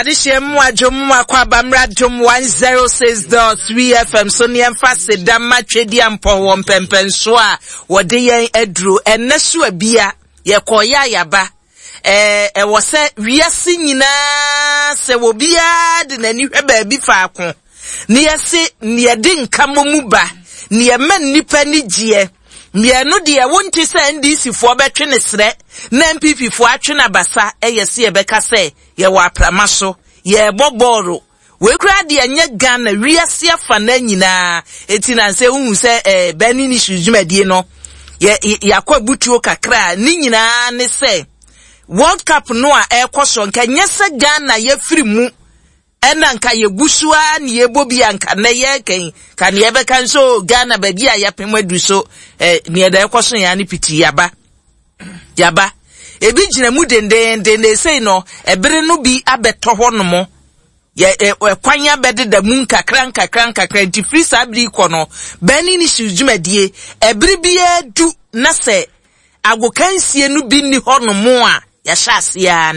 Adishem wajumwa kwa bamradum 106.3 FM so ni emfase dama twedi ampo wo mpempenswa wode yen edru enesu abia ye koya yaba wo se wiase nyina se wo bia de nani hwe baabi faako ne yese ne yedi nkamomu ba ne yema nipa ni gie mienu de wonti se ndc fo betwe ne sre na MPP fo atwe na basa yese ye beka se ye wa pramaso ye boboro we kura de anya Ghana wiase afa na nyina eti na se hu se bani ni shujumadie no ye yakwabutuo kakra ni nyina ne se World Cup no a ekoso nka nyese Ghana ye firi mu ena nka ye gusua ni ye bobi anka na ye ken ka ne be kan so Ghana ba bia ya pemadu so ni eda ekoso ya ni piti yaba ebi gina mu dende sei no ebere no bi abeto ho no mo ye kwanya bede da mu nkakran ti free sabri ko no bani ni shujumadie ebere bia du na se agokansie no bi ni ho no mo a ya hyasia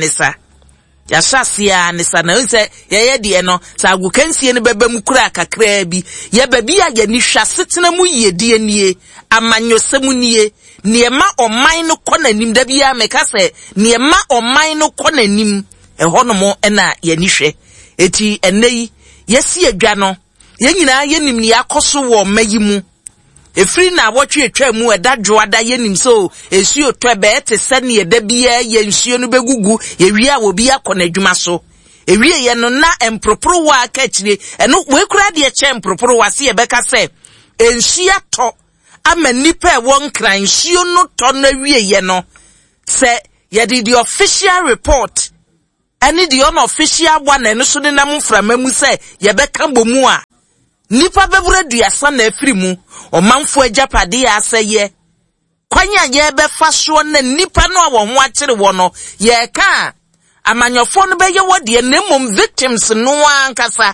ne sa na nse ye de no sa agokansie no beba mu kura kakra bi ye ba bia ya ni hwasetena mu yedie nie amanyosemu nie niema oman no kɔ nanim da bia meka se niema oman no kɔ nanim ɛhɔnom ɛna yɛni hwɛ eti ɛnɛyi yɛsi adwa no yɛnyina yɛnim ne yakɔso wɔ mayi mu efiri na wɔtwe etwa mu ɛda dwoada yɛnim so esuo tɔ bɛ te sɛ ne yɛda bia yɛnsuo no begugu yɛwie a obi akɔ n'adwuma so ewie yɛ no na emproporo wa aka akyire ɛno we kura de ɛkyɛ emproporo wa se yɛbɛka sɛ ensuo tɔ ama nipa won kran suo no to na wieye no se ye the official report any the unofficial one no so de nam framamu se ye beka bomu a nipa bebura duasa na afiri mu omanfo agapade ya aseye kwanya ye befa so na nipa no wo ho akere wo no ye ka amanyofo no beye wode na mom victims no ankasa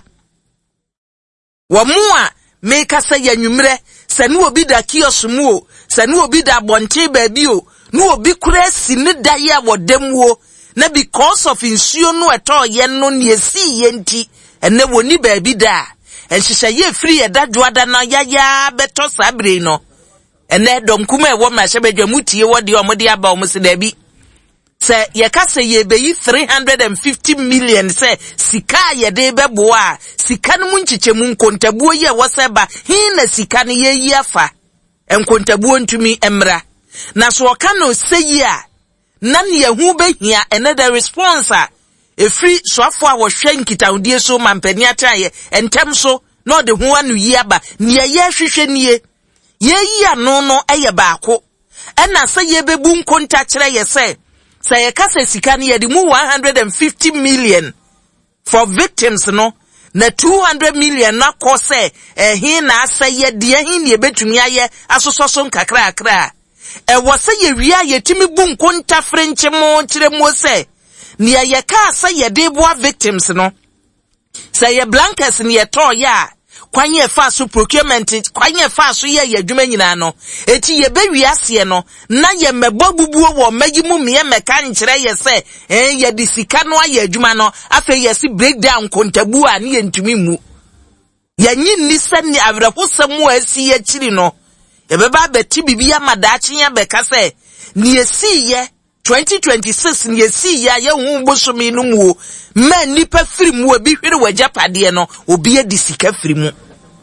wo mu a meka se ya nwumre sanu obi da kiosk mu o sanu obi da bonte baabi o no obi kura si ne daye a wodam wo na because of insuo no eto ye no ne esi ye nti ene woni baabi da enhyehyɛ ye free ye da dwoada na yaya beto sabre no ene dom kuma e wo ma hye badwa mutie wode o mode aba o mse da bi se ye ka se ye beyi 350 million se sika ye de bebo a sika no munchichemu nkontabuo ye wo se ba hin na sika no ye yi afa enkontabuo ntumi emra na so oka no seyi a na ne hu behia ene the response a efri soafo a wo hwe nkitaudie so mampani ataye entem so no de hu anu yi aba ne ye hwehwe nie ye yi ano no eye baako ena se ye bebu nkonta kire ye se say kase sika ni yedi mu 150 million for victims no na 200 million na ko se hin na aseye de hin ne betumi aye asososo nkakra akra wo se ye wia yetimi bu nkonta french mo kire mo se ne ye ka se ye de boa victims no say ye blankets ne ye to ya kwanye fa so procurement kwanye fa so ye adwuma nyina no eti ye bewiase no na ye mebobubuo wo magimu me meka nkire ye se ye de sika no aye adwuma no afa ye si breakdown kontabu a ne ye ntumi mu ye nyinni se ne awerehosam asi ye kiri no ye beba beti bibia madaachi ya beka se ne ye si ye 2026 ne ye si ya ye hu bosomi no mu ma nipa firi mu obi hwere wajapade no obi edi sika firi mu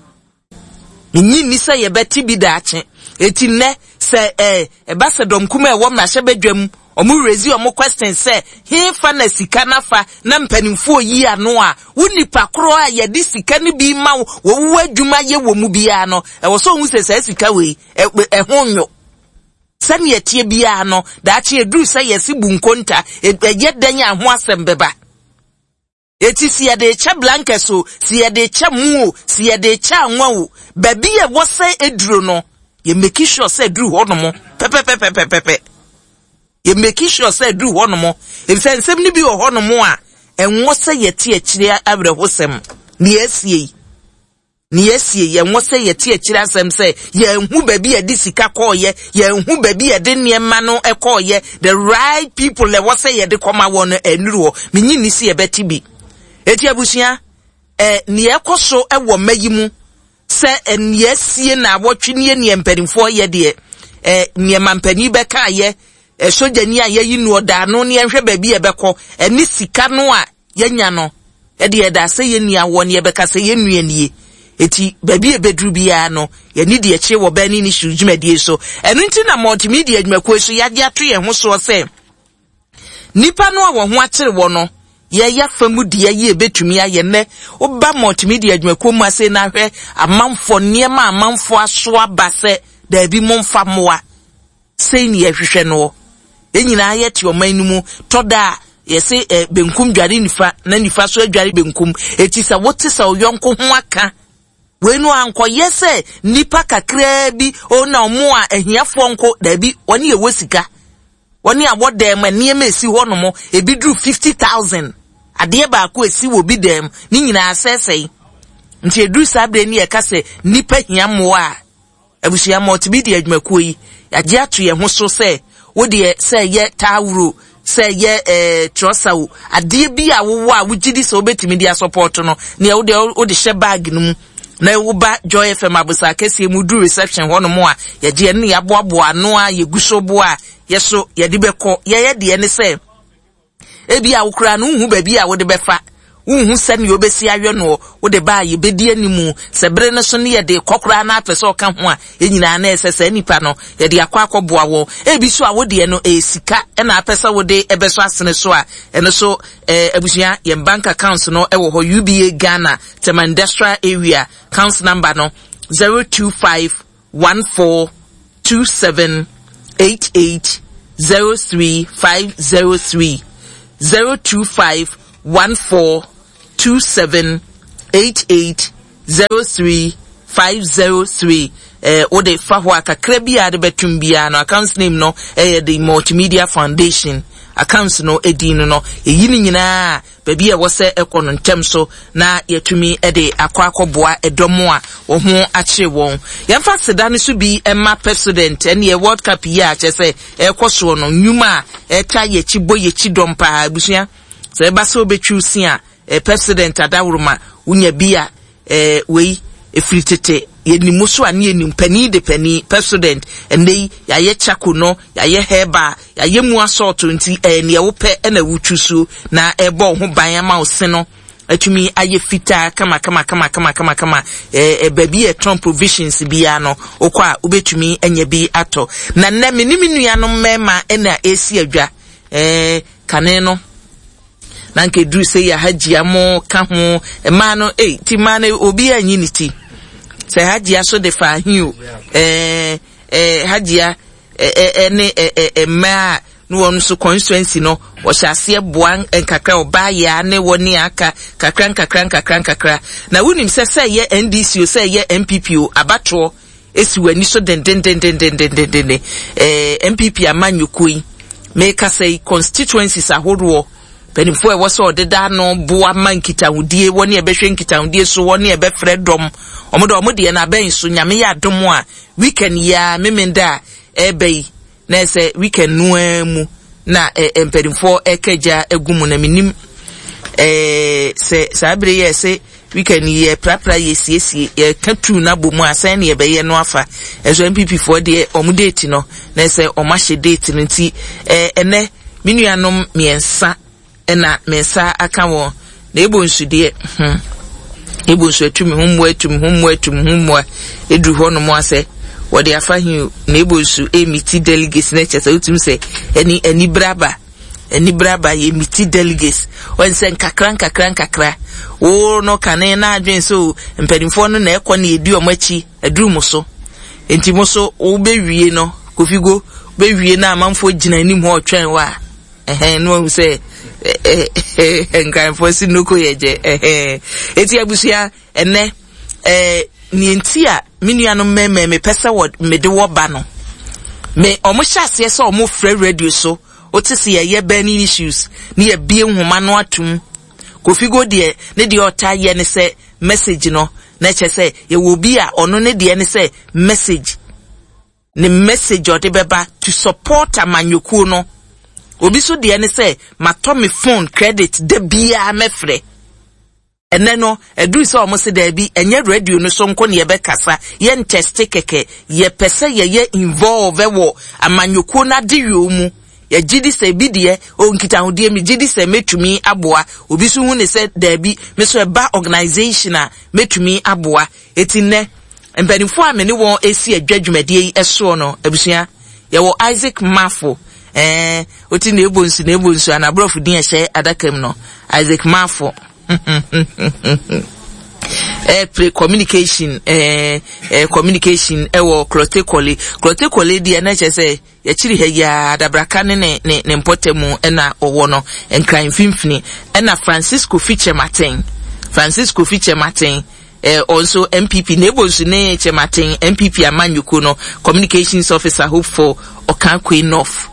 nyinni se ye beti bi daachi eti ne se ba se dom kuma e wo na hye badwam omu rezi omu question se hin fa na sika na fa na mpanimfo yi ano a unipa kro a ye di sika ni bi ma wo adwuma ye wo mu bia no e wo so hu se sika we ho nyo sani etie bia no daachi edu se ye si bu nkonta ye danya ho asembeba eti si de cha blankets o si de cha mu o si de cha anwa o baby e wo se eduro no ye make sure say eduro ho no mo pepe ye make sure say eduro ho no mo if say nsem ni bi ho no mo a enwo se ye tie akire abre hosem ni esie ye enwo se ye tie akire asem say ye hu baby e di sika ko ye hu baby e de niema no e ko ye the right people le wo se ye de koma won enuru ho minyi ni si e beti bi eti abusua ne ekoso ewo mayimu se enie sie na awotwe ne empanimfo ye de ne mampani beka ye sojani a ye nu oda no ne hwe ba bi ebekọ eni sika no a yenya no de eda se ye nia wo ne ebeka se ye nu anie eti ba bi ebedru bia no ye ni de eche wo ba ni shujumedie so enu nti na multimedia adwumako so yade ato ye ho so se nipa no a wo ho akere wo no ye ya famu de ye betumi aye ne oba multimedia adwumako mu ase na hwe amanfo niema amanfo aso abase da bi momfa moa sei ni ehwehwe no enyina aye ti omanumu toda yese benkum dware nifa na nifa so adware benkum eti sa wote sa oyonko ho aka wenu anko yese nipa kakra bi ona omo a ehiafo nko da bi woni ewosika woni abodem niema esi ho no mo ebi dru 50,000 ade ba ko esi wo bi dem ni nyina asesei nti edru sabre ni e ka se nipa hiamo a abusia multimedia adwumako yi yaje ato ye ho so se wo de se ye tawuro se ye trosawo ade bi a wo a wugidi se obetimi dia support no ne wo de she bag no mu na wo ba Joy FM abusa kese mu du reception ho no mo a yaje ne ya boaboa no a ye gusobo a ye so ye de beko ye de ne se ebi a wo kura no hu ba bi a wo de befa unhu sani obesi awe no wo de ba ye bedi animu sebre ne so ne ye de kokora na apese o ka ho a enyina na esese nipa no ye de akwakoboa wo ebi so a wo de no sika na apese wo de ebeso asene so a eno so abusia ye bank account no ewo ho UBA Ghana Tema Industrial Area account number no 02514278803 02514278803 ode faho akakra bia de betum bia no account name no the Multimedia Foundation account no edin no eyini nyina ba bia wo se ekono ntem so na yetumi ede akwakoboa edomo a wo ho akye won yemfa seda ne so bi emma president ene World Cup ya che se ekoso no nyuma eta ye chibo ye chidompa abusia se ba so betwu sia president adawuruma unya bia wei efritete yenimuso ani enimpani de pani president ende ya ye chako no ya ye heba ya ye mu assault nti ne wo pe na wutwusu na ebo ho ban ama oseno atumi aye fita kama baby Trump provisions bia no okwa obetumi anya bi ato na na meniminu no mema na esi adwa kane no nanke dru se ya hajia mo ka ho ma no ti ma na obi anyi ni ti se hajia so de fa hiu hajia ma no won so constituency no wo hyase boan enkakra oba ya ne woni aka kakra na wonim se ye NDC o se ye MPP o abato esi wani so den MPP amanyukui make say constituencies ahodo penifo e wo so odeda no boa mankitawudie woni ebehwe nkitawudie so woni ebefre dom omode na ben so nyame ya dom a weekend ya memenda ebei na se weekend nuamu na empenifo ekeja egumu na minim se sabre ye se weekend ye prapra ye siesie ye katu na bomu asan ye beye no afa ezo MPP for de omudate no na se omahye date no nti ene minuanom miensa na mensa aka wo na ebonsu de ebonsu atumi humwa edu ho no mo ase wo de afa hin na ebonsu emiti delegates na chese utum se eni braba ye emiti delegates won se nkakra wo no kane na adwen so mpadimfo no na ekọ na edi omachi aduru mo so enti mo so wo bewie no kofigo bewie na amanfo gina anim ho otwen wa no say enkan fosi nuko yeje eti abusia ene ni entia minuano meme me pesa wo me de wo ba no me omo hyase se omo frɛ radio so otisi ye burning issues ni ye bie nhoma no atum kofigo de ne de ota ye ne se message no na che se ye wo bi a ono ne de ne se message ode beba to support amanyoku no obi so de ne say mato me phone credit de bia mefre ene no edu so omo se da bi enye radio no so nko ne be kasa ye nteste keke ye pese ye involve wo amanyoko na de yomu ye gidi se bi de o nkita hodie mi gidi se metumi aboa obi so hu ne se da bi me so ba organization a metumi aboa etine mpanifo a me ne won esi adwadwumadie eso no abusua ye wo Isaac Mafo oti na ebonsu anabrofo din ehye adakam no Isaac Mafo play communication communication ewo Clotekole di na che say ya chiri he ya dabraka ne mpotemu na owo no enkran finfini na Francisco Fiche Martin also MPP Nebonsu ne Chematin MPP Amanyuko no communications officer hope for Okankwe North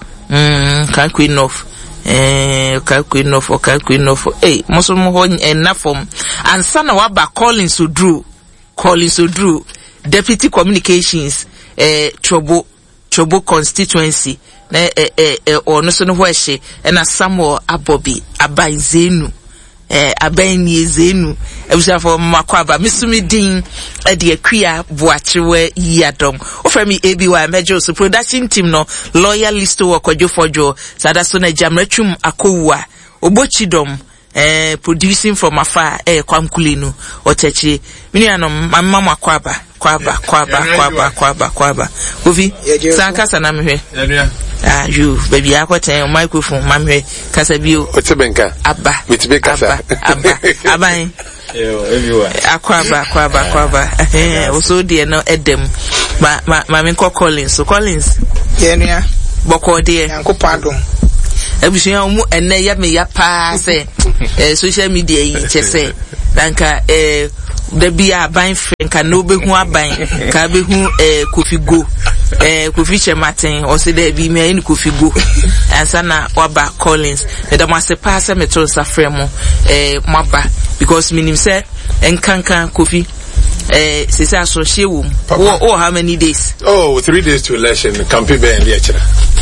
hey mosomo ho enafom ansa na waba Collins Odru deputy communications Chobo constituency na ono so no ho ehye na Samuel Abobi Abanzenu abani zenu ebusafo makwaba misumi din de akua boachewe yadom ofemi ABY Mejo so production team no lawyer listo wakojo fojo sadaso na jamratwum akowua obochidom producing from afar kwamkulinu otechi minianom mamma makwaba kwaba ovi sanka sana mehwe you baby akwata microphone mamhwe kasa bio otebenka aba mitibe kasa aba everyone akwaba also dey no edem ma me call Collins yenua boko dey yankopado abusuya mu enne ya me ya pa se social media yi chese danka da bia ban fenka no behu aban ka behu kofigo Kofi Martin o se da bi me ni kofigo ansa na waba Collins da mase pass me to safremo maba because minim say enkankan Kofi se say associate wo how many days 3 days to election campaign be end echira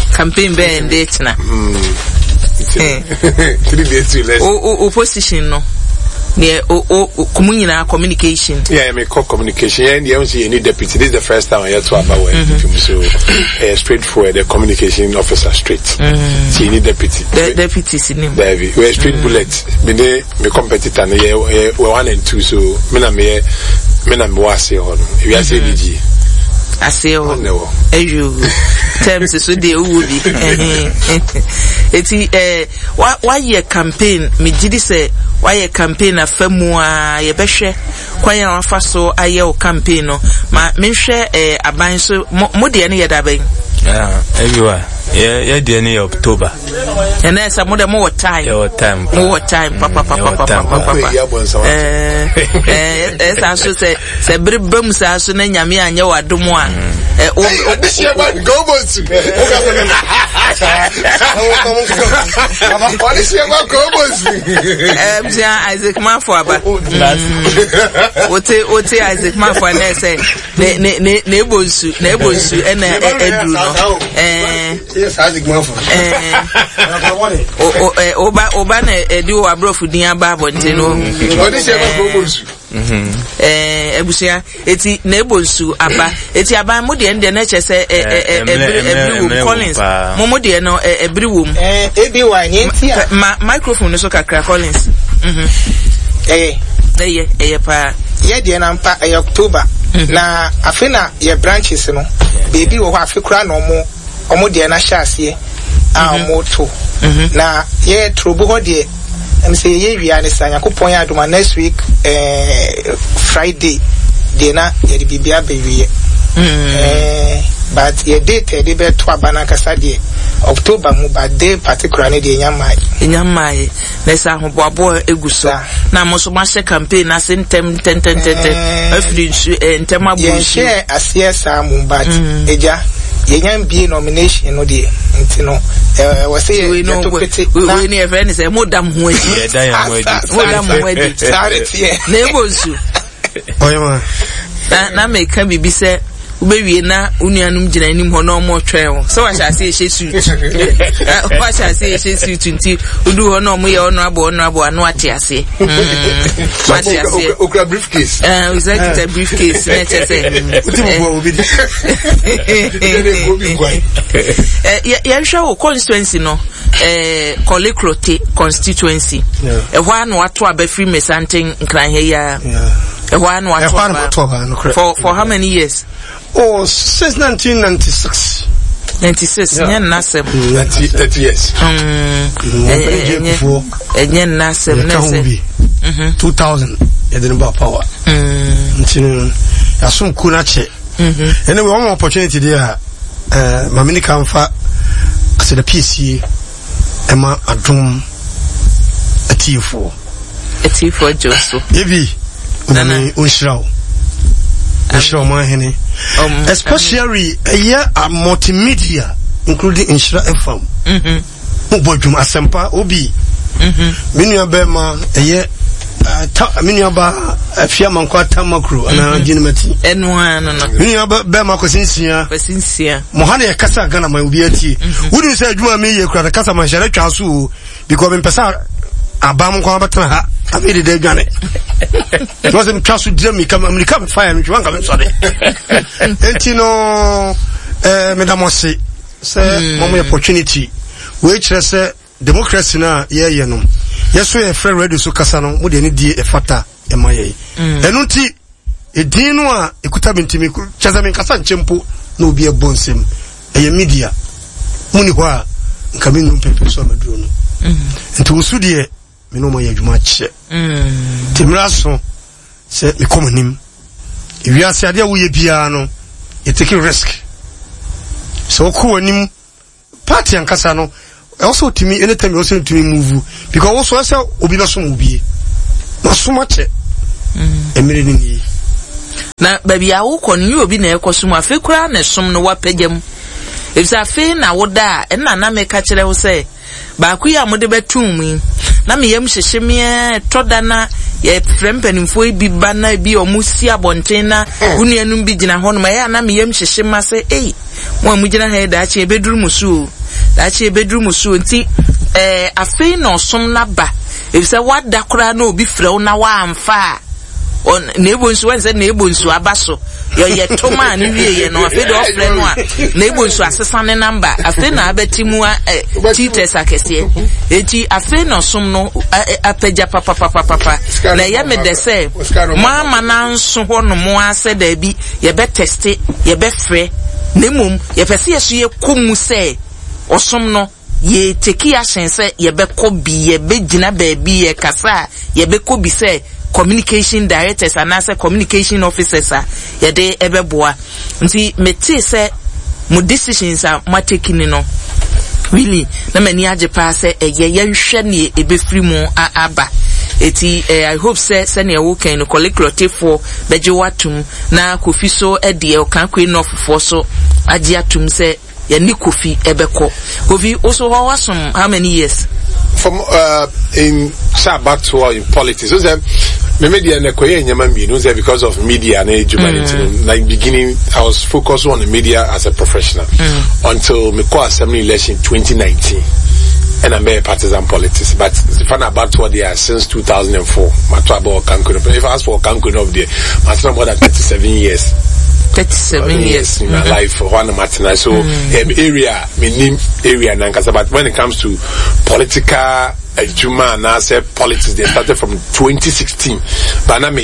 3 days to election opposition no near communal communication. Yeah, I mean communication. And you see any deputy. This is the first time I hear to about so straightforward. The communication officer straight. See any deputy. The deputies in him. We're straight bullet. Me competitor. We 1 and 2. So me na wase on. We are saying DG. I say oh. You terms so dey would be. Eti why your campaign me gidi say why your campaign afamu a ye behwe kwan afa so aye o campaign no ma menhwe aban so mo de ne yeda ban everywhere yeah de ne October and then some of more time papa so say bribam sa so na nyame anye wadom a Isaac Mafo aba ote Isaac Mafo na say ne ebonsu na edru no yes Isaac Mafo oba na edi o abrofu din aba abonte no ebusia eti na ebonsu aba eti aba mo de ende na chese ebri Collins mo de no ebri wom ABY ntia microphone so kakra Collins pa ye de na mpa October na afena ye branches no baby wo afekura no omo de na hyase a omo to na ye trobo ho de em say ye wi ani sanya kopon ya adoma next week Friday de na ye de bibia bewie but ye date de be to abana kasa de October mu ba day particularly de nyamai na sa ho boabo eguso na mo so ma she campaign na se ntem afri ntem abu share asiesa mu but eja yenyan bi nomination no de ntino we say we no we ni e friend say modam ho edi modam ho edi na ebonsu oyema na me ka bibi say ubewie na unuanum gina anim ho na omo twɛn so wa sha se ehye suit wa sha se ehye suit nti udu ho na omo ye ono abo anu ate ase okra briefcase executive briefcase na chese ya hwa constituency no Koliklote constituency ehwa na wato abafri mesanten nkran he ya ehwa na wato for how many years? Oh, since 1996. 96 nyen nasem 30 years. Nyen nasem nese 2000 yedin ba power. Ntinu asum kuna che. Anyway, one opportunity there mamini kamfa as the PC Emma Adum T4 Joso Ebi Unshraw Mahene especially a year a multimedia including Inshra FM Ubojum Asempa Obi Minya Bema a year Minyaba Fiaman Quata Macro and Jinimati Minyaba Bema Cosinsia Mohane Casa Gana my Ubiati. Would you say Juma me a Casa Mashara Chasu because in Pesa Abam Kwabata I made it Gane. It wasn't Chasu Jimmy come fire which one coming sorry. Entino Medamosi say one opportunity which has democracy na ye no. Yes, we are free radio so kasano mo de ni die e fata e maye enu nti edin no a ekuta bintimi chaza men kasa nchempo na obi e bonsem e media muni ho a nka me no pepe so maduro no nti usu de me no mo ye adwuma che timraso se me komonim e wiase ade wo ye bia no e take risk so ko anim party an kasa no also to me anytime you also to me move because also say obi na so obi na so much emere ni na baby awo ko ni obi na ekoso mu afekura na som no wapagam if afi na woda na me ka kire wo say ba ku ya mode betum na me yam hyehyemie toda na ye frempanimfo bi ba na bi omusi abonten na unuanum bi gina ho no ya na me yam hyehyema say mo amugina ha da ache beduru musu dachi bedroom so nti afei no som na ba if say wada kora na obi frɛ na wa amfa on na ebonsu wan say na ebonsu abaso ye to man wie ye no afei do frɛ no a na ebonsu asesa ne number afei na abetimu tites akese enti afei no som no apagya papa na ye me de say mama na nso ho no mo ase da bi ye be test ye be frɛ na mum ye pese ye so ye komu say osom no ye teki action say ye be ko bi ye be gina baabi ye kasa ye be ko bi say communication directors and as communication officers ye de ebeboa nti meti say mo decisions are ma taking no really na mani age pa say ye hwe ne e be free mu aba eti I hope say ne wo kan no Koliklote for beje watum na Kofi so e de o kan kwe no fofo so age atum say ya ni Kofi ebeko Kofi also how many years from in back to in politics so them me media na koye nyama mi no say because of media na humanity like beginning I was focused on the media as a professional until me call assembly election 2019 and I'm very partisan politics but the fun about what they are since 2004 my about Cancun if I ask for Cancun of the my more than 37 years 37 years in my life for one Martina. So area, name area Nankasa. But when it comes to political Juma and I said politics, they started from 2016. But now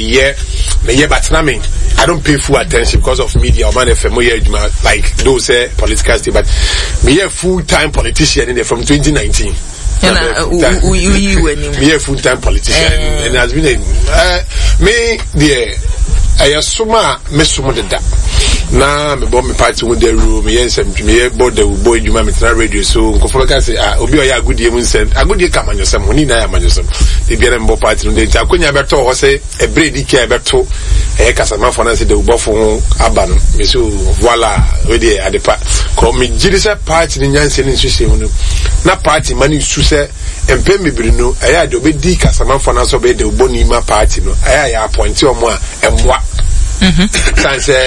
but I don't pay full attention because of media or man like those political stuff. But me a full-time politician in there from 2019. Me a full-time politician and has been me the I assume me sumo de da na me bo me party with the room yes me board the boy Juma Metina radio so nkofo ka say obi oya agudie mu nsem agudie ka manyosem honi na ya manyosem de biara mbo party no de akonya beto ho say e bread ki e beto e kasama fo na say de ubofo aba no me so voila we de adepa ko me giri say party ni nyanse ni nsuhye no na party mani su say empe mebiri no aya de obedi kasama fo na so be de uboni ma party no aya ya appoint omo a emwa sanse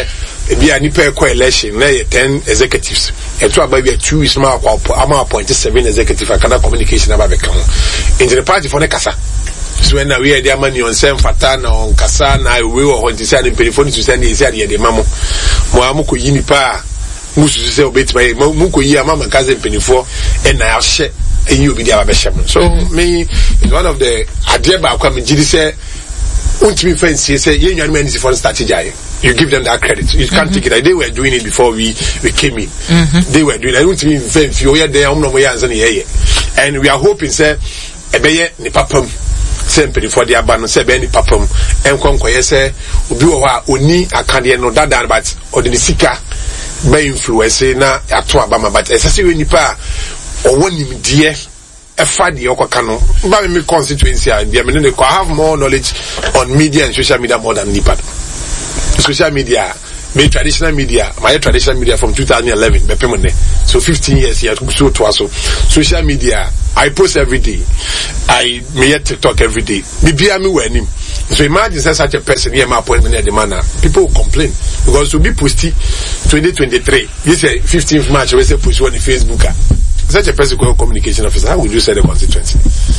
ebi a nipa ekọ election na ye 10 executives eto aba bi 2 weeks ma appoint 7 executive akada communication aba be kan in the party for ne kasa so when we are the money on sem fata na on kasa na we wo hon ti say an perifoni to say na say de mamo mo amko yi nipa musu say obeti mu ko yi amama kaze perifo e na ahye eyi obi dia ba hye so me is one of the adeba kwa me gidi say ultimate fancy say you know many for strategy you give them that credit you can't take it they were doing it before we came in they were doing it ultimate fancy you there am no we answer here and we are hoping say ebeye ni papam sempre for the abano say be ni papam enkonkoye say obi wo ha oni akade no dada but odini sika be influence na ato abama but esase we nipa owoni die efa de okoka no ba me constituency and be me I have more knowledge on media and social media more than nipa social media me traditional media from 2011 so 15 years here so to also social media I post every day I me TikTok every day bibia me wanim so imagine such a person here my appointment at the manner people will complain because to be posty 2023 this is 15th March we say post on Facebook such a person called communication officer how would you say the constituency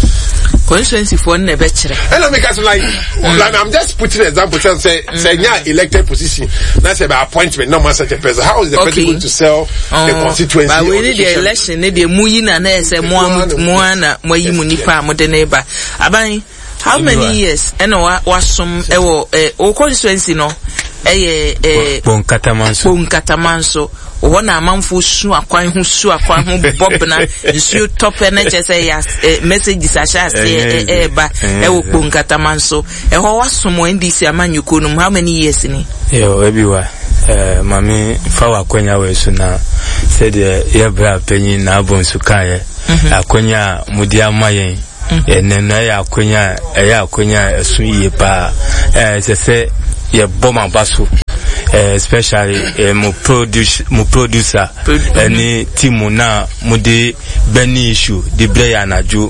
for never chere and I make us like I'm just putting an example say yeah elected position that's about appointment no man such a person how is the person going to sell the constituency but we need the election need the muyi na na say mo na moyi munipa mo de neighbor aban how many years and wasum ewo o constituency no bon katamanso Wana amanfo su akwan ho bobna nsu top na chese ya messages ashase ba wo kponkatamanso ho wasomo ndisi amanyuko no how many years ni everywhere mami fawa kwenya we su na said ye bra penyi na abonsu kan akwenya mudi amayen enena ya akwenya esu ye pa se ye boma baso especially mo producer any team na mo de beni issue the player na jo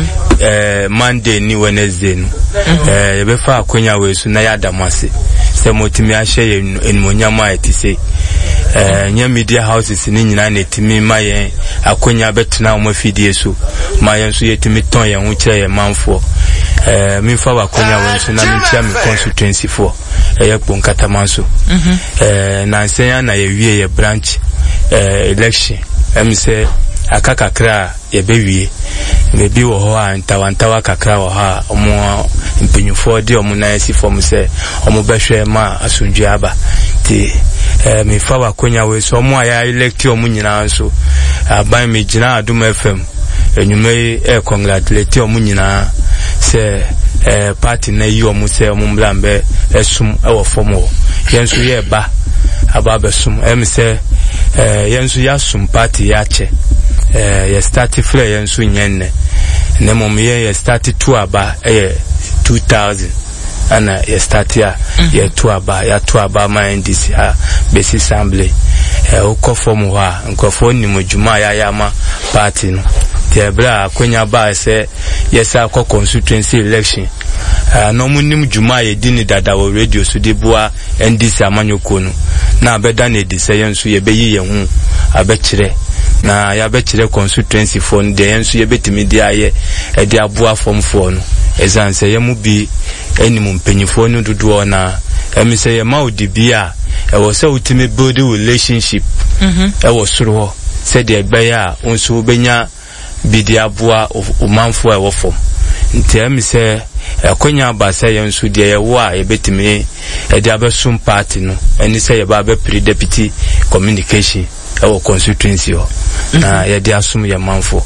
Monday ni Wednesday no ye be fa akonya we su na ya damase se mo timi a share enmonyama etise nya media houses ni nyina na timi mayen akonya betuna mo fidie so mayen so yetimi ton ye hu kire ye manfo mi fa akonya we su na mi tia mi constituency for Ekpon Katamanso na nsenya na yewie ye branch election say akakakra ye bewie mebi wo ho antawantawa kakra wo ha omo mpenyufo de omo na esi form say omo behwe ma asunju aba ti mi fa wakonya we so omo aya elect omo nyina nso aban me gina Adum FM enyume congratulate omo nyina say party na yi omo say omo mblambe esum ewo form wo yenso ye ba aba besum say yenso ya sum party ya che ye start free yenso nyenne ne mom ye start to aba 2000 ana ye start ya ye to aba mind this base assembly o form ho a nkofo ni modwuma ya ma party no tebra akonya ba se yesa akọ constituency election no munim dwuma ye dini dada wo radio so de bua NDC amanyoko no na abeda na edise yenso ye beyi ye hu abekire na ya bekire constituency for de yenso ye betimi dia ye e de aboa form for no ezanse ye mu bi enimu mpanyifo no dodo na emise ye ma odibia e wo se ultimate build relationship e wo soro ho se de egbeya onso benya bidia boa omanfo e wo form nti emise akonya abasa yenso de ye wo a ye betimi e de abesum party no eni se ye ba be pre deputy communication e wo constituency ho na ye de asum ye manfo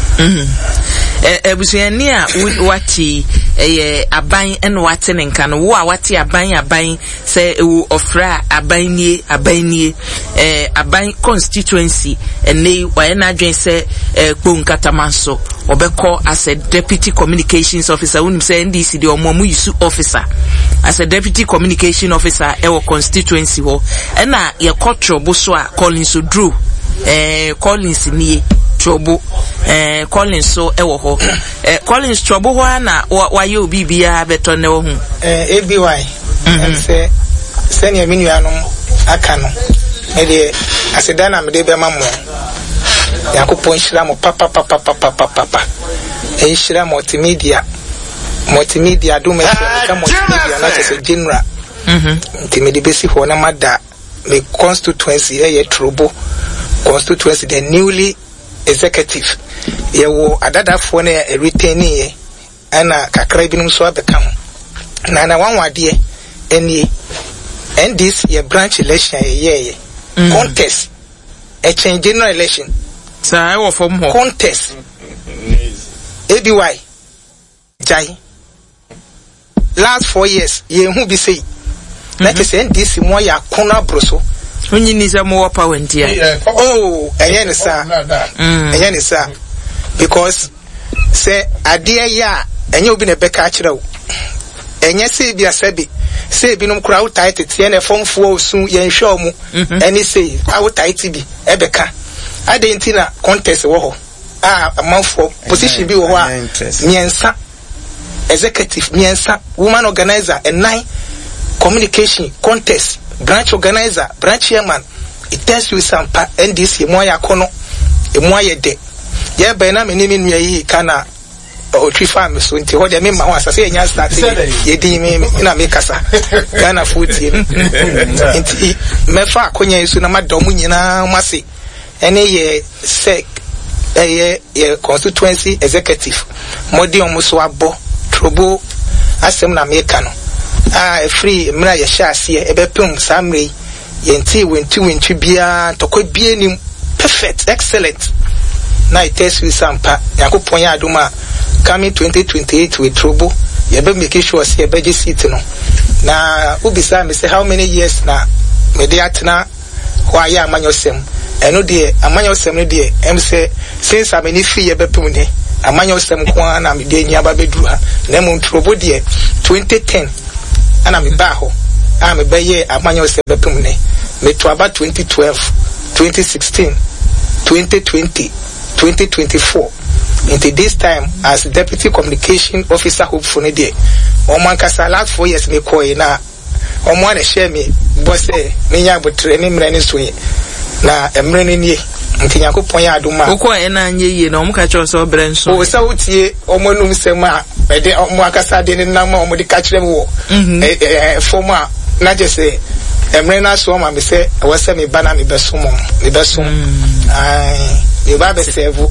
ebusuani a wati aban en wati nka no wo a wati aban se ewu ofra aban nie aban constituency ene wa na adwen se Kponkatamanso obekọ as a deputy communications officer unim se NDC de omomu yisu officer as a deputy communication officer ewo constituency ho na ye kọtro so a Collins Odru Collins nie trouble Collins so ewo ho Collins trouble ho na wa ye obi bia beto ne wo hu ABY and say senior minuanom aka no me de aseda na me de be ma mo yakopon hira mo papa e hira multimedia do me ka multimedia na se general nti me de besi ho na mada me constituency e Trobo constituency the newly executive ye wo adadafo na e retain ye ana kakra binum so abeka ho na wanwade eni and this ye branch election ye contest a change general election so I will form contest ABY jai last 4 years ye hu bi say that is NDC mo ya kona broso onyi ni se mo power ntia eyen sa because say ade ya enye obi na beka akire wo enye se bi asabi say bi num kura wo tight tie na fomfo osu yen hwe omu any say awo tight bi ebeka ade ntina contest wo ho amanfo position bi wo ho a miensa executive miensa woman organizer and 9 communication contest branch organizer branch chairman it tells you some NDC mo ya kono e mo ya de ye be na me ni nua yi kana o trifa me so nti ho de me ma ho asase nya start ye di me na me kasa kana futi nti me fa akonya isu na madom nyina mase ene ye sec ye constituency executive modi omuso abo Trobo asem na me kano free mra ye shase e be pum samre yenti wentu bia tokwa bia nim perfect excellent na it tells you sampa yakopon ya aduma coming 2028 with Trobo ye be make sure say be je seat no na ubisa me say how many years na me dey atena why ya amanyosem eno de amanyosem no de em say since am any fee ye be pum ne amanyosem ko na me de nya ba beduru ha na mo Trobo de 2010 ana me ba ho me be ye amanyosem be pum ne me to about 2012 2016 2020 2024 into this time as deputy communication officer hopeful there oman kasa last 4 years me koy na omo na share me boss me nya botre ni mra ni so na emre ni nie nti yakopon ya aduma okọ na anye yie na omo ka che so brenso o sa utie omo num sem a me de omo akasa de ni na ma omo de ka kire wo former na je say emre na so ma me say wo se me bana me besom you ba be serve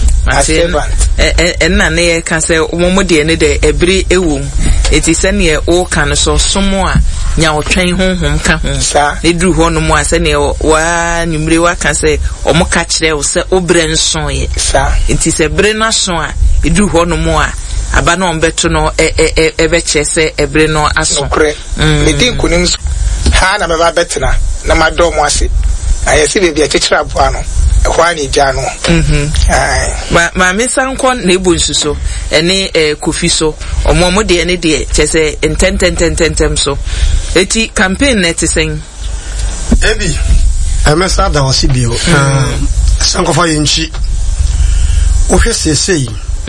na ne ka say omo de ne de ebri ewum eti se ne o kan so somo a nya otwen honhom ka ho ne duru ho no mu ase ne wa nyumre wa ka say omo ka kire wo se obre nson ye enti se bre na so a eduru ho no mu a aba no mbeto no ebe che se ebre no aso me din kunim ha na me ba betena na madom ase ayesi bebi akekira aboa no ehwani gya no ma me sankon na ebu nsuso ene kofi so omo de ene de chese ententem so eti campaign net sen ebi amesa da wasibio sankofa yenchi o hwese sei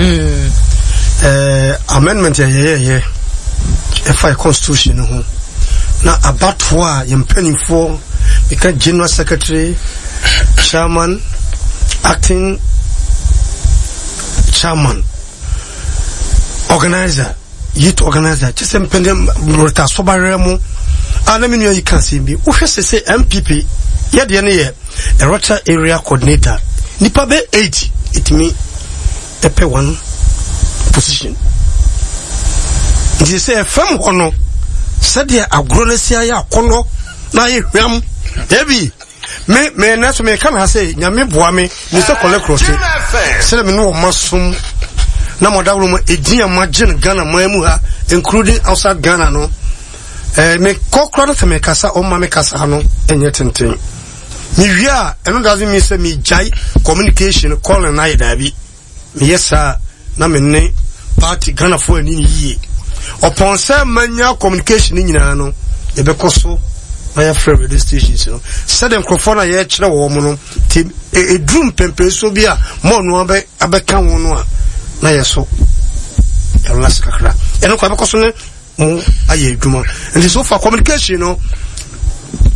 amendment ye e fa constitution ho na abatwa yempanifo because general secretary, chairman, acting chairman, organizer, youth organizer, just impending Rota Sobaremo. And I mean, you can see me. Who has to say MPP? Yeah, the a Rota area coordinator. Nipabe 80. It means a pay one position. They say a firm honor. Said there a gronesia ya kono na ye hwam ebi me na so me kan ha say nyame boa me ni se collect cross se me no masum na modawro mo edin amagin Ghana mamu ha including outside Ghana no me kokro na me kasa o ma me kasa no enye tenten mi wia eno doesn't mean say me jai communication call na ida bi me yesa na me ne party Ghana for ani yi upon say manya communication nyina no e be koso my radio stations no said them crofona ye kire wo mo no ti e drum pempeso bi a mo no abeka wo no a na ye so e las kakra e no kwa be koso ne mo aye adwuma and so for communication no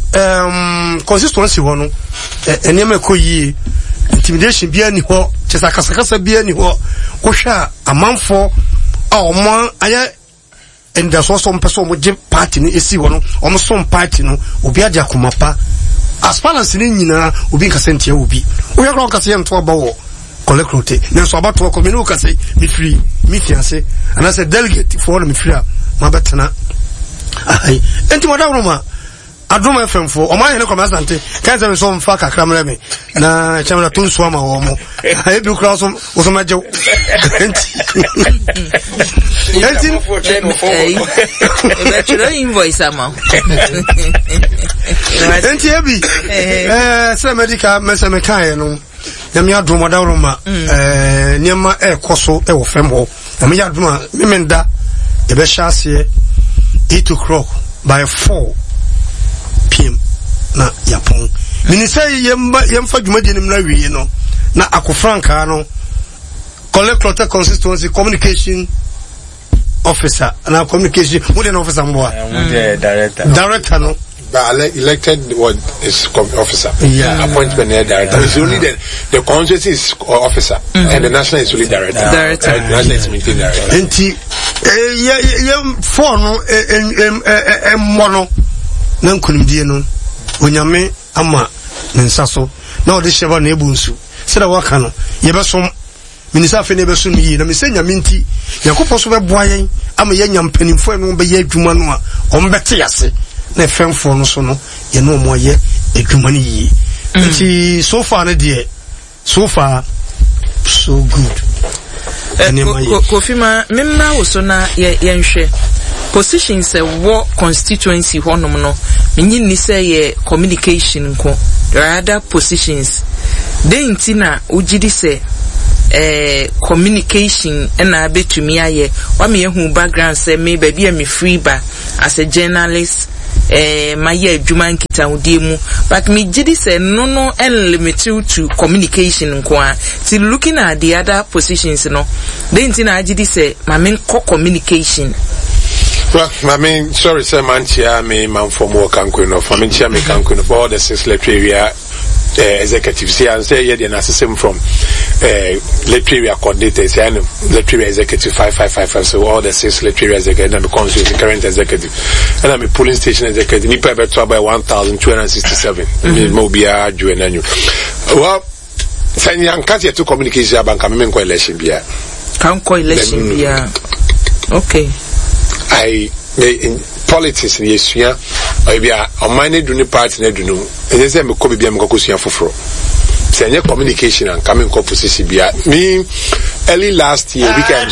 consistency ho no enema koyi intimidation bia ni ho chesa kasakasa bia ni ho wo hwa amanfo a omo aya and there's also some person with party ni esi ho no omo some party no obi ade akomapa as balance ni nyina obi nkasente obi wo ya kro kase nto aba wo collecte na so aba to ko me no kase me free me fiance and as a delegate for me free ma betena ai enti moda roma adoma FM for o ma hene koma asante kan se so mfa kakra mre me na chamna to nso ama wo mo e bi kra so so ma jew enti invoice ama enti ebi se medical meseme kan no na me adoma da roma niema koso e wo fem ho na me adoma me menda e be hyaase 8 o'clock by 4 p.m. na yapon minisa yemfa dwumadi nim na wiye no na akofranka no collector consistency communication officer na communication modern officer mboa director no but elected what is officer appointment director it's only the constituency is officer and the national is only director national is meeting director enti for no mono na nkunimdie no onyame ama nsaso na ode sheba na ebunsu sida waka no yebesom minisa fe na ebeso no yi na misenya minti yakopɔ so bɛboa yɛn ama yɛnya mpanimfo eno bɛyɛ adwuma no a ɔmbɛte yase na femfo no so no ye no mo yɛ adwuma no yi nti so far no de so far so good Kofima memna wo so na yenhwe positions wo constituency honom no menyi ni say ye communication nko rather positions den tina ugidi say communication na betumi aye wa me hu background say me ba bia me free ba as a journalist my adwuma nkita udie mu but me gidi say no limited to communication nko till looking at the other positions no then tina gidi say ma me communication. Well, I mean, sorry, sir, manchia me man for more canquin of manchia me canquin of all the 6 electoral area executives. See, and say, yeah, the assistant from electoral coordinators and electoral executive 5555. So all the 6 electoral executives and becomes the current executive. And I'm a polling station executive. Nipa better by 1,267. Mobia, Juvenile. Well, saying young cat to communication about coming coalition beer. Come coalition beer. Okay. In politics in Yesuya, I be a minor duni party in Edunu, and yes, I'm a copy of Kokusia for. Send your communication and coming composition be me early last year, we can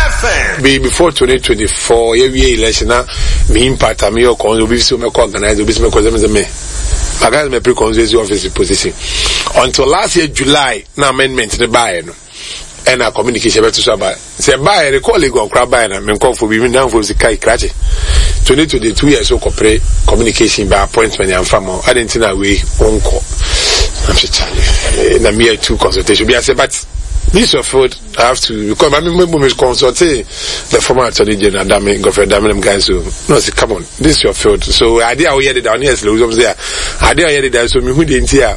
be before 2024, every election, me impact a me or con, be so organized, be so me. I got my pre-constituency office position until last year, July, now amendment to the buy. And our communication better so about say buy a colleague on crab buy and call for women down for the kai crash 2022 years so corporate communication by appointment and farmer I didn't know we won't call I'm saying na me two consultation be I say but this of food I have to because my member consult the former attorney general Dami Godfred Dami guys so no say come on this is your field so idea we hear it down here is there idea hear it there so me who didn't hear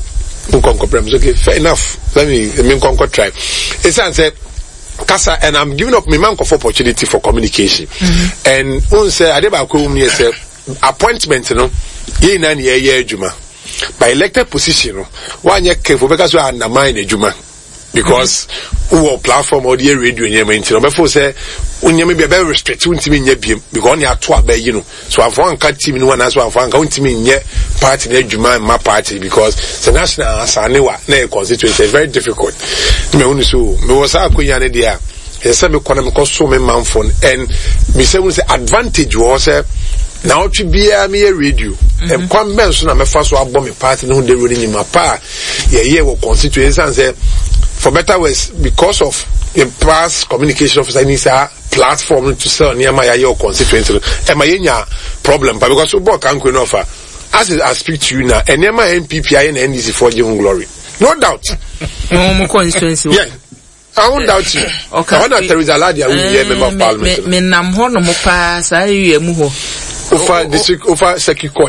okay, fair enough. Let me try. It's answer Kasa, and I'm giving up my man for opportunity for communication. And one say I did say appointment, you know, ye juma. By elected position, 1 year careful because we are undermine a juma. Because who platform or the radio in your maintain. Before say when you may be very restricted to me because you are too you know. So I've one cut team in one as well. I've one counting me in party in Juma my party because the national Sanewa constituency is very difficult. Me only so me was a kuya idea. Yes, I'm economical so many man phone and me say we say advantage was now to be a mere radio and come mention I'm a first one bomb party no they really in my pa yeah will constituency and say for better ways because of the past communication officer needs a platform to sell near my your constituency and my problem but because we can't offer as I speak to you now and near my MPPI and NDC for your glory no doubt no constituency yeah I won't doubt you. Okay. I wonder there is a lady who is a member of parliament. Me nam ho no mo pa sa ye mu ho. Over district over circuit court.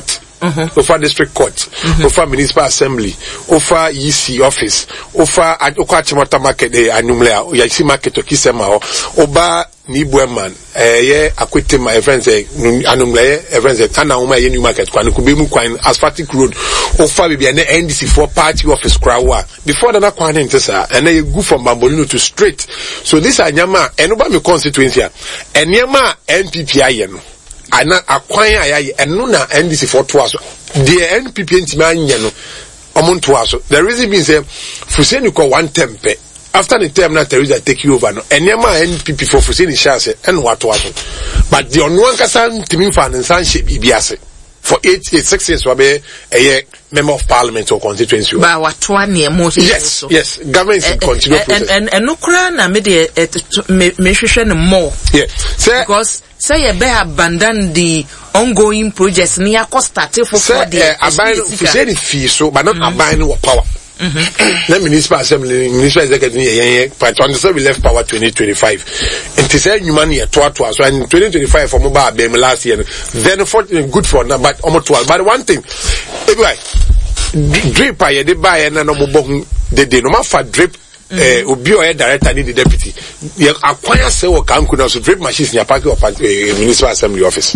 over district court, over municipal assembly, over EC office, over Okwachimota market, Anumlea, Yasi market, Okisema, Oba Nibueman, Akwete, my friends, Anumlea, friends, Tanauma, Yenu market, Kwanukubimu, Kwan, Asphatic road, over maybe an NDC4 party office, Krawa, before the Nakwan Intesa, and then you go from Bambolino to straight. So this are Nyama, and Obama constituency, and Nyama NPPI, and acquire and Nuna NDC4 twice. The NPP Ntimanyano, Amon twice. The reason being, Fuseni call one tempe. After the term that Teresa take you over, and Nyama NPP for Fuseni Shase, and what was. But the Onwankasan Timin Fan and Sanship Ibiase. For 6 years, will be a member of parliament or constituency. But what one year most? Yes, yes. Government is continue process. And no crown, I made a mention more. Yeah, because say a bear abandon the ongoing projects near Costa for the abandon fee, so but not abandon power. The municipal assembly, municipal executive, but on the we left power 2025. And to say new money at twice, so in 2025 for mobile BM last year, then for good for now, but almost 12. But one thing, anyway, drip I did buy and no more the no matter drip. Obi or director need the deputy. You acquire say or can could also drip machines in your park or municipal assembly office.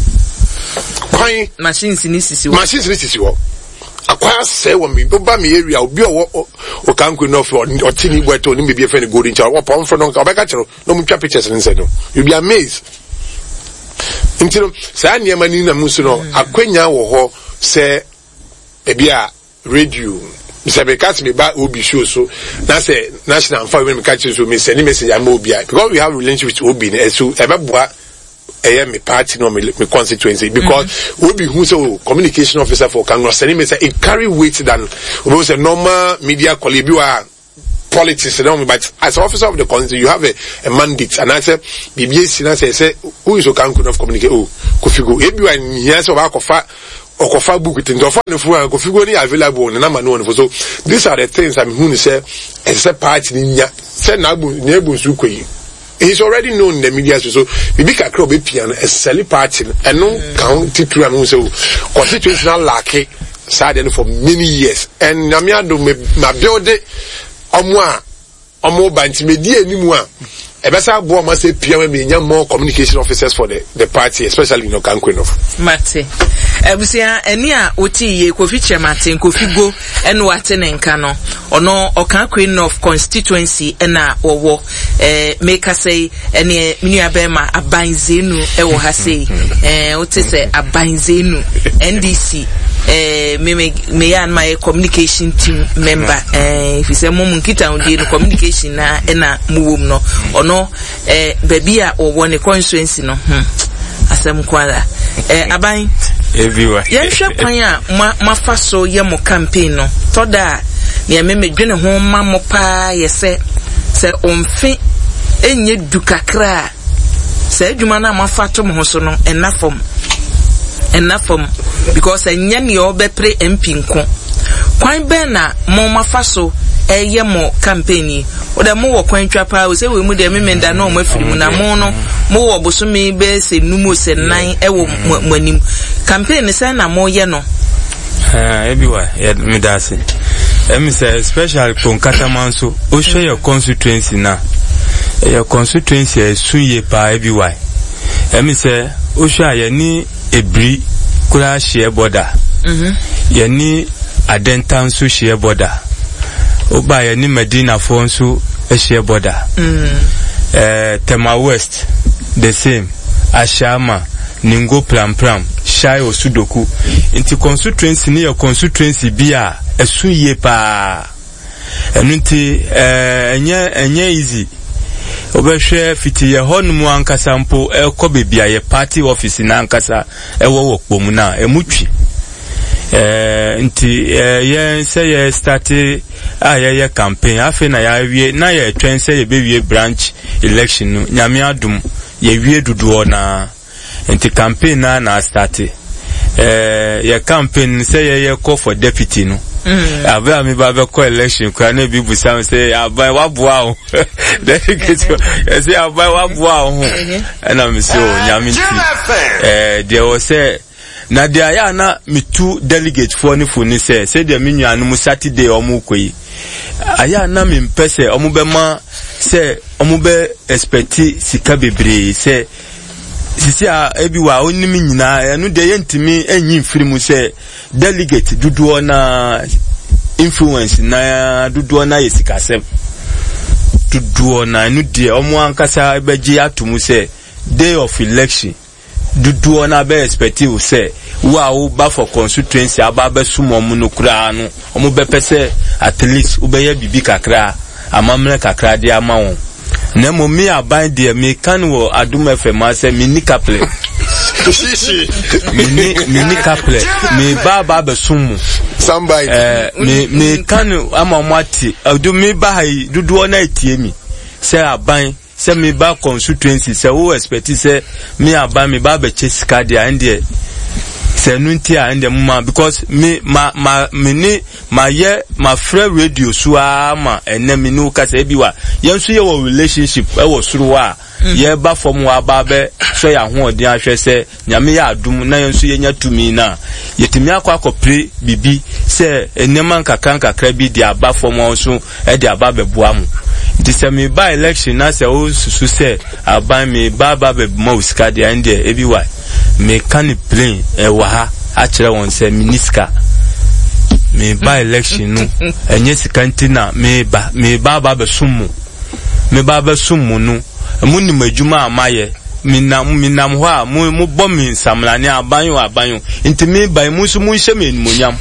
Why machines in this machines this is acquire say when me over me area obi or can could not for or tiny boy to him be a friend golden child or pound for no much pictures and said no. You'll be amazed. Until say Manina Musuno, Aquenya or say ebia radio. Mr. Bekas me back will be sure so that's a national fire when we catch you so me send message I'm Obia because we have a relationship with Obi and so Ebabua me party no me constituency because Obi who's a communication officer for Congress send message it carry weight than was a normal media colleague you are politics but as officer of the constituency you have a mandate and I say BBS say who is Okanku of communicate Kofigo everyone yes of Akofa Okofa book it in the phone Kofigo available and I'm known for so these are the things I'm going to say as a party say Nabu Sukui. He's already known in the media so we be kakro be piano a selling party and no county to and so constituency now lucky side for many years and Namiado my build it Omo banti media anymore. Ebesa bo ma say PM me more communication officers for the party, especially in Okankwino. Mate. Ebusia eni a oti ye Kofi Chemate Kofigo eno ate nenka no. Ono Okankwino of constituency na owo make say eni minu abema abanzenu e wo ha say oti say abanzenu NDC me ya my communication team member if you say mum kita on the communication na muwom no ono baby a owo ne constituency no asem kwala aban everywhere yenhwe kwan a mafa so ye mo campaign no toda ne me dwene ho ma mo pa ye se onfi enye dukakra se adwuma na mafa to mo so no enafom because enya ne obepre MP nko kwan be na mo mafa so eye mo campaign o da mo wo kwan twapa o se we mu de memenda na o mafiri mu na mo no mo wo bosome be se numu se nan e wo manim campaign se na mo ye no everywhere yeah me dase say special kon Katamanso o share your constituency na your constituency suye pa everywhere say o share ye ni ebri kura share border ye ni adentan so share border oba ye ni Medina for so share border Tema West the same Ashama Ningo Pram Shai Osudoku inti constituency ni your constituency bia esuye pa enunti enye easy obehwe fiti ye honmu ankasa mpo ekobe bia ye party office na ankasa ewo wokpomu na emutwi nti ye say ye start ye campaign afi na ya wie na ye twen say ye be wie branch election no nyame adum ye wie dudu na nti campaign na start ye campaign say ye call for deputy no aba mi ba be call election kwa na bi busa say abai waboa o delegate say abai waboa o ho na mi say o nyame nti there was say na de aya na metu delegate for ni fo ni say de me nua no Saturday omu koyi aya na me mpese omu be ma say omu be expect sika bebre say sisi a ebi wa onimi nyina enu de yentimi enyi mfiri mu say delegate duduo na influence na duduo na yesikasem duduo na enu de omu ankasa beji atumu say day of election duduo na be expect you say wo ba for constituency aba be sumo mu no kura no omu be pese at least ubeye bibi kakra amamle kakra de amawo na mo mi aban de me kan wo Adum FM ase mi ni kaple mi kaple mi baba be sumu somebody me kan amamati Adum mi ba hai duduo na etie mi say aban se me ba constituency se wo expect se me aban me ba be chesika dia ende se nunti a ende mama because me ma ye ma free radio so ama ene me no ka se bi wa ye nso ye wo relationship e wo suru wa ye ba form wa ba be so ya ho odin ahwe se nyame ya adum na ye nso ye nya tumi na yetimi akwa bibi se enema nkakra bi dia ba form nso e dia ba be boa mu this me by election na say o susu say aban me baba be mosika dia ende ebi wa me can plane e wa ha a kire won say miniska me by election no enye sika ntina me baba be summu no muni majuma amaye minam ho a mu bom nsamlane abanyo nti me by musu mu hye me monyam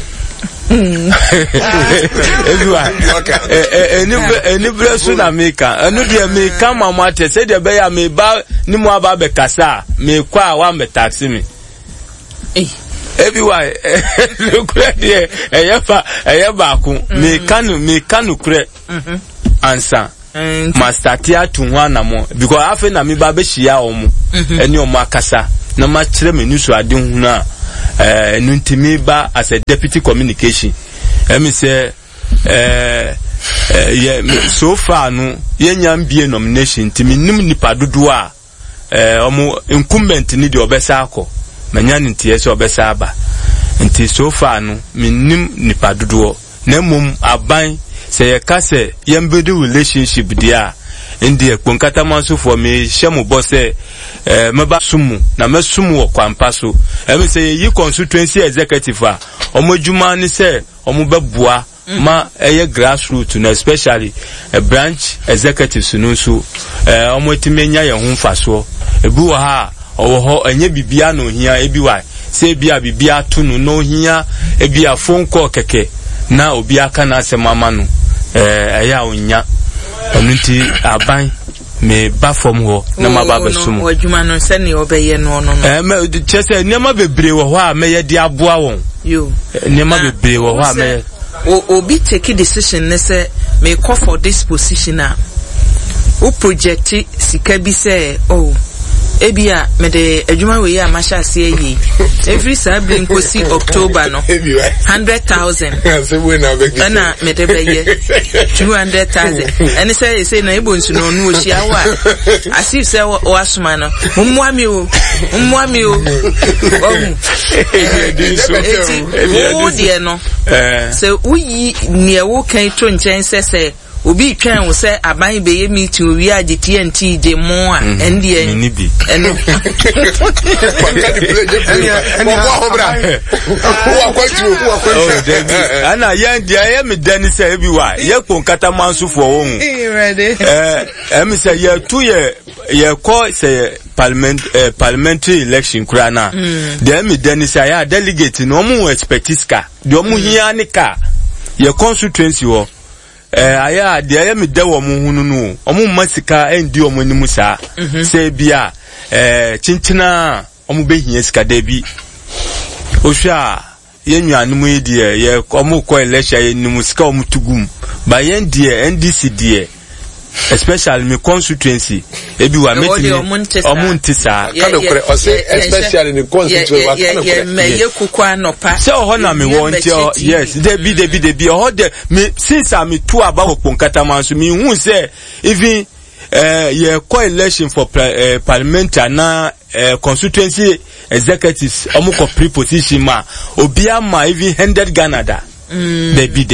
everyone any blessing na meka anu de meka mama te say de be ya me ba ni mo aba be kasa me kwa wa me taxi me everyone look there eya ku me kanu kure ansa master tia tu ho anamo because afa na me ba be hia omo eni omo akasa na ma kire me nusu ade hu na nuntimi ba as a deputy communication me say so far no yenyam bie nomination timi nim nipa dodo a omo incumbent ni de obesa akọ manya ntie se obesa aba nti so far no minim nipa dodo na mum aban se ye ka se yembedu relationship dia ndi ekponkata manso for me shemu bose meba sumu na mesumu wo kwampa so me say yi constituency executive a omodjuma ni say omobebua ma eye grassroots na especially a branch executives no so omotimenya ye ho mfaso ebi wo ha owo ho enye bibia no hia ebi wa say bibia to no hia ebi a phone call keke na obi aka na asemama no eya onya onunti aban me ba from ho na ma ba besumu adwuma no se ne obeye no me chese niam bebre wo ho a me ye di aboa won yo niam bebre wo ho a me obi take a decision ne say me call for this position a o project sika bi say ebia me de adwuma we ya masha ase yi every Saturday nkosi October no 100,000 na me de beye 200,000 and say na ebo nsu no no ohia wa asif say o asuma no mmua mi o o de no say uyi ne wo kan to nchen say obi twan wo se aban be ye meeting owi age TNT de mo a ndie nibi eno ana yandie ye me dani se ebi wa ye kponkata manso fo wo hu me say ye tu ye call say parliamentary election kura na de me dani say ya delegate no mu expertise ka de omu hia ne ka ye constituency wo aya de aya me dawo mu hunu no omu masika endi omu nimu sa se bia chinchina omu behia sika da bi ohwa ye nnuanu yi de ye omu ko election ye nimu sika omu tugum ba ye ndie NDC de especially me constituency ebi wa metimi omuntisa kind of especially in the constituency wa kind of me ye kukwa no pa so ho na me want yes de bi ho de me since am to aba Okponkata manso me hu say even ye co-election for parliament na constituency executives omuko pre-position ma obia ma even 100 Ghana da debi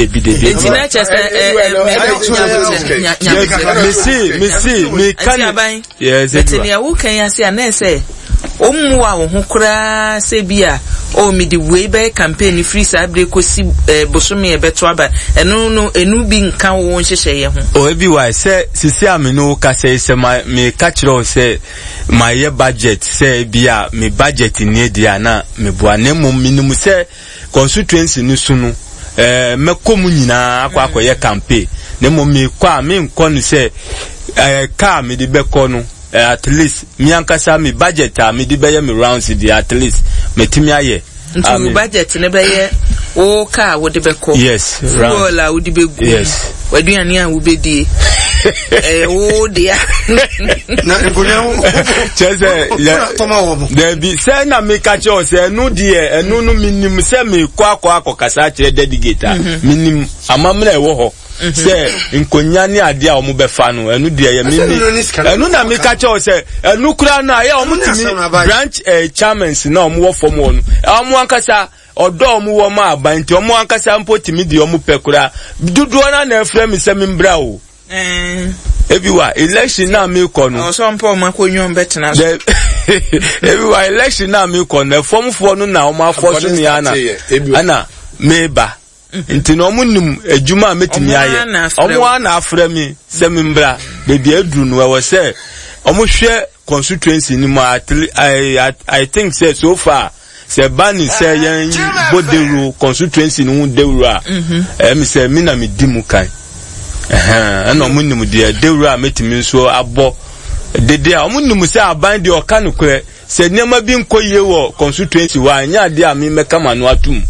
me kan yes etenia wo kan ya se na say omwa wo ho kura se bia o mi di we be campaign free sabre kosi bosomi e beto aba enu bi nkan wo nhyehyɛ ye ho o ebi why say sisi amenu ka say me ka kire say my year budget say bia me budget ni dia na me boa na mum minimum say constituency ni sunu mekomu nyina akwa ye campaign na mum me kwa me nkɔ no say ka me di bɛkɔ no at least me ankasa me budget me di bɛyɛ me rounds di at least me timi aye ntu budget ne bɛyɛ o ka wo di bɛkɔ yes round la wo di bɛgu yes waduane a wo bɛdie o dia na nkonya chese there be say na me catch us say enu die enu no minim say me kwa kasa kire dedicator minim amamna ewo ho say nkonya ni ade a omo befa no enu die ye mimi enu na me catch us say enu kura na ye omo timi branch chairmans na omo wo form won omo ankasa odo omo wo ma abanti omo ankasa mpo timi di omo pekura dudu na efre mi se membra o everyone election na me kono o so mpo makonyon betena so everyone election na me kono form for no na o ma force ni ana meba nti no mo nim adwuma metimi aye omo ana afra mi se membra be bia aduru no we say omo hwe constituency ni mo I think say so far se bani say yan boderu constituency ni hu deru a me say mi na me dimu kan ana omunnim de dewura metimi nso abo dede a omunnim se aban de oka no kre se nema bi nkoye wo constituency wa anya de a me meka manu atum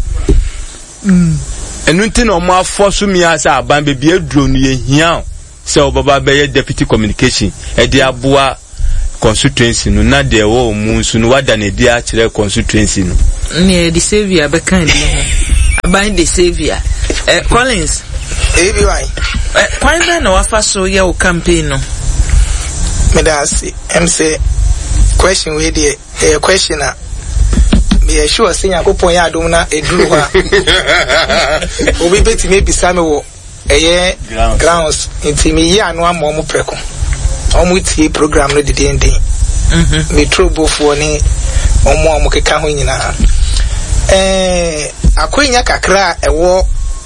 enu nti na omo afoso mi asa aban be bi aduro no ye hia se obaba be ye deputy communication e de aboa constituency no na de wo mu nso no wada na de a kire constituency no ne de savior be kan de aban de savior Collins ABY kwanda na wafa so ya o campaign no me da say say question we dey question me sure say yakopon ya adom na eduru ho obi beti me bisa me wo grounds inti me ya no am omo preko omo tie program no de den me trouble for ni omo keka ho nyina akonya kakra ewo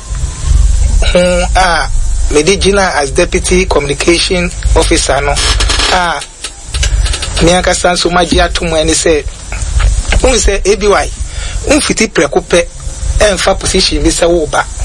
Medijina as deputy communication officer no me akasa so magia to mu ani say un say ABY un fiti prekope emfa position bi say wo ba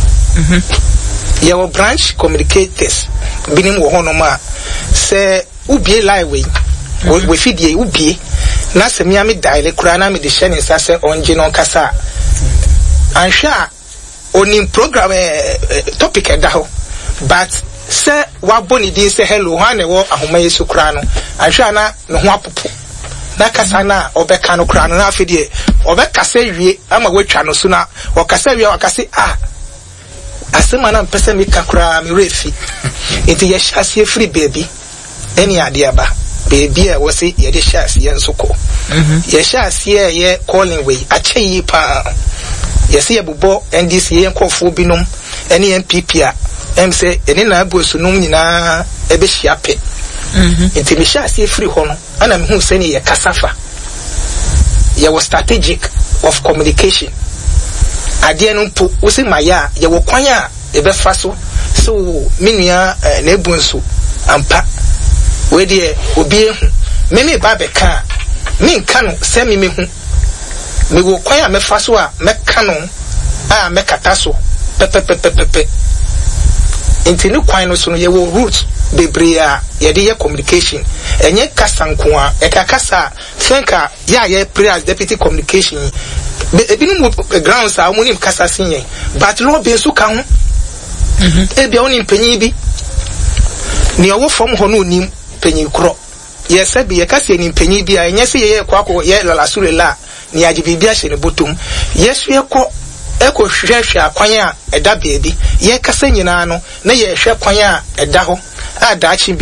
your branch communicators binim wo hono ma say ubie lie we fidie ubie na se me am dial kura na me de share nsa say onje no kasa ansha onim program topic edaho but say waboni din say hello hwane wo ahoma yesu kura no ahwa na no ho apopo na kasa na obeka no kura no na afedie obeka say wie ama watwa no so na okasa wie okase asema na mpese mi kakura mi refi enti ye hyase free baby eni ade aba baby e wo say ye de hyase ye nsoko ye hyase ye calling way acheyi pa yesi ebubo NDC yenkofo binom ene MPP a say ene na abusu num nyina ebe hia pe enti me hia se free ho no ana me hu se ne ye kasafa ye was strategic of communication ade no mpo wo se maya ye wo kwan a ebe fa so minua na ebunsu ampa we de obi ehu me ba be ka me nka no se me hu me wo kwan a me fa so a me kano a me kata so pepe enti ni kwan no so no ye wo route bebre a ye de ye communication enye kasa nko a e ka kasa fenka ye pre as deputy communication ebi no grounds a omunim kasa sinye but no be so ka ho e bia onim panyi bi ni owo fom ho no onim panyi kro ye se bi ye kasa ni panyi bi a enye se ye kwako ye lala surela ni ajibibi a shene botum yesu eko hwehwe akwan a eda beebi ye kasa nyina no na ye hwe kwan a eda ho a daachi bi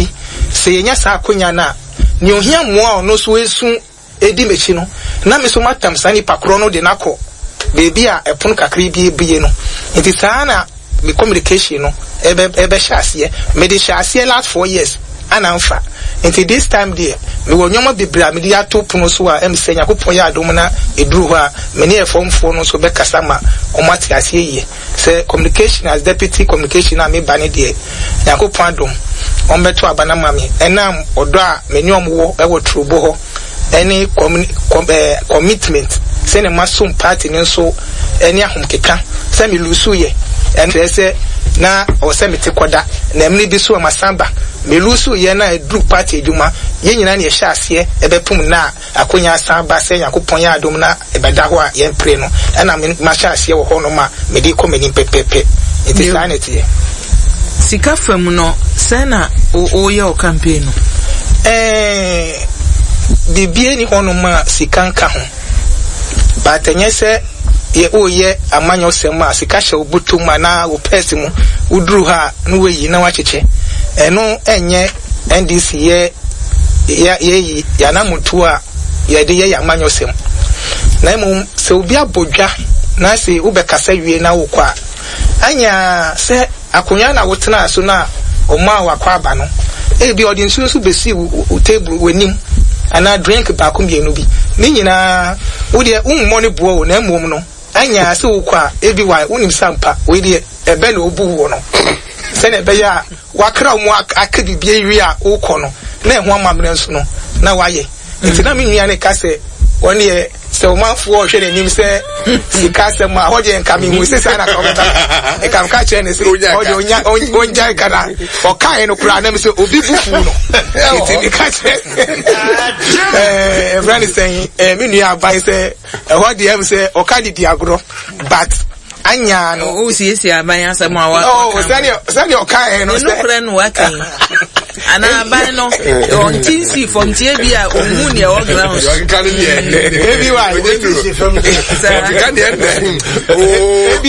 se yenya sa akonya na ni ohia moa ono so esu edi mechi no na me so matam sani pakro no de nako baby a epon kakri bi no nti sana me communication no ebe shase me de shase last 4 years anamfa nti this time there me wo nyoma bebra me de ato pono so a em se yakopon ya adom na eduru ho a me ne efomfo no so be kasama omati ase yi se communication as deputy communication na me bane de yakopon adom ombeto abana mami enam odo a me nyom wo e wo trubo ho any commitment say ne masum party ne so any ahomkeka say me lusu ye and say na o say me tekoda na emni bi so masamba me lusu ye na edru party eduma ye nyina na ye hya ase ebepum na akonya asamba say yakopon ya adom na ebeda ho a ye mpre no na me ma hya ase wo ho no ma me di komeni pepepe it is sanity sika fam no say na o ye o campaign no bibie ni hono ma sikanka ho batenye se ye oye amanyo sema sika hye obutum na wo pesi mu uduru ha no weyi na wacheche eno enye NDC ye ya na mutu a ye de ye amanyo sem na emu se obi abodwa na se ubekasa wie na wo kwa anya se akonya na wotena so na oma wakwa aba no ebi odi nsusu besi u table wenim ana drink ba ko bienu bi ni nyina wo de ummo ne buo wo na emom no anya se wo kwa ebi wa unim sampa we de ebe na obu wo no se na ebe ya wakra mu aka bibie wi a wo kɔ no na eho amamre nso no na waye nti na me nua ne ka se woni e se o manfo o hwe n'anim se sika se ma ho je nka me hu se sa na ka beta e kam ka che ne se o je onja kana o kai no kura na me se obi bufu no nti me ka che friend saying me nua bai se ho de am se o ka di agro but anya no o si aban asem awa sani o kai no se no kura no wakan ana aban no on tinsi from tie bia omu ne o ground you can hear everyone you can hear